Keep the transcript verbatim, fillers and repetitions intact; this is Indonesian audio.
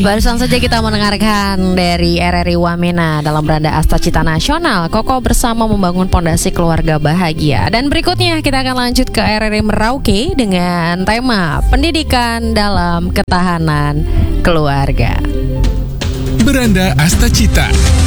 Barusan saja kita mendengarkan dari R R I Wamena dalam Beranda Asta Cita Nasional, Kokoh bersama membangun pondasi keluarga bahagia. Dan berikutnya kita akan lanjut ke R R I Merauke dengan tema pendidikan dalam ketahanan keluarga. Beranda Asta Cita.